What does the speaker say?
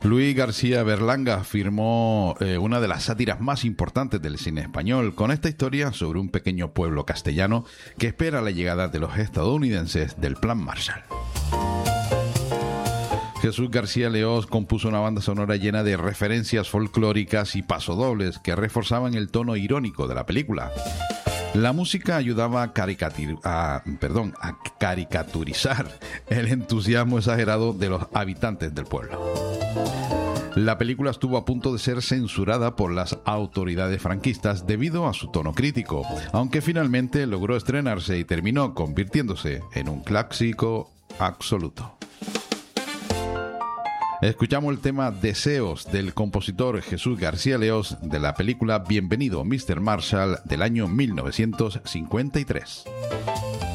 Luis García Berlanga firmó una de las sátiras más importantes del cine español con esta historia sobre un pequeño pueblo castellano que espera la llegada de los estadounidenses del Plan Marshall. Jesús García Leós compuso una banda sonora llena de referencias folclóricas y pasodobles que reforzaban el tono irónico de la película. La música ayudaba a caricaturizar el entusiasmo exagerado de los habitantes del pueblo. La película estuvo a punto de ser censurada por las autoridades franquistas debido a su tono crítico, aunque finalmente logró estrenarse y terminó convirtiéndose en un clásico absoluto. Escuchamos el tema Deseos del compositor Jesús García Leós de la película Bienvenido Mr. Marshall del año 1953.